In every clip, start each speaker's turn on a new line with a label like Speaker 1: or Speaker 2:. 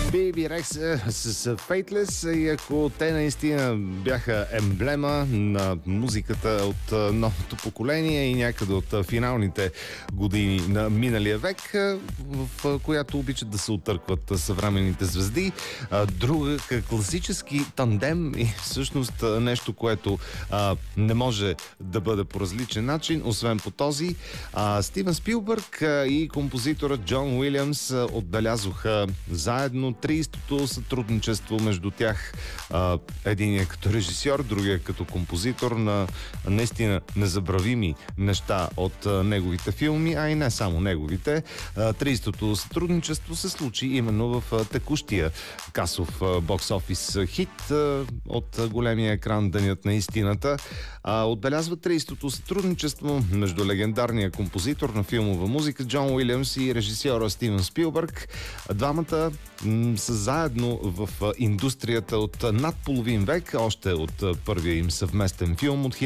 Speaker 1: Baby Rex с Fateless, и ако те наистина бяха емблема на музиката от новото поколение и някъде от финалните години на миналия век, в която обичат да се отъркват съвременните звезди, друг класически тандем и всъщност нещо, което не може да бъде по различен начин, освен по този. Стивен Спилбърг и композиторът Джон Уилямс отбелязоха заедно 30-то сътрудничество между тях. Единият като режисьор, другия като композитор на наистина незабравими неща от неговите филми, а и не само неговите. 30-то сътрудничество се случи именно в текущия касов бокс-офис хит от големия екран Денят на истината. Отбелязва 30-то сътрудничество между легендарния композитор на филмова музика Джон Уилямс и режисьора Стивен Спилбърг. Двамата са заедно в индустрията от над половин век, още от първия им съвместен филм от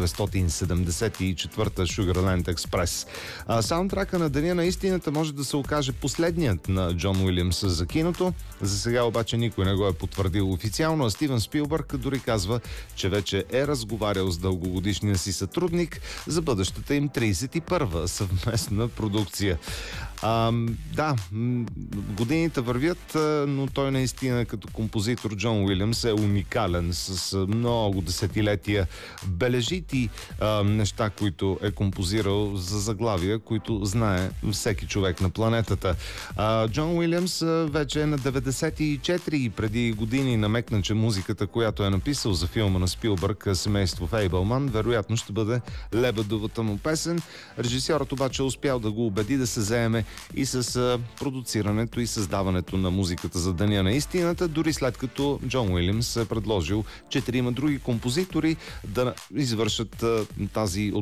Speaker 1: 1974 Sugarland Express. Саундтрака на Деня на истината може да се окаже последният на Джон Уилямс за киното. За сега обаче никой не го е потвърдил официално, а Стивен Спилбърг дори казва, че вече е разговарял с дългогодишния си сътрудник за бъдещата им 31-а съвместна продукция. Да, годините вървят, но той наистина като композитор Джон Уилямс е уникален с много десетилетия бележити неща, които е композирал за заглавия, които знае всеки човек на планетата. Джон Уилямс вече е на 94 и преди години намекна, че музиката, която е написал за филма на Спилбърг "Семейство Фейбълман", вероятно ще бъде лебедовата му песен. Режисьорът обаче е успял да го убеди да се заеме и с продуцирането и създаването на музиката за Деня на истината, дори след като Джон Уилямс е предложил 4 други композитори да извършат тази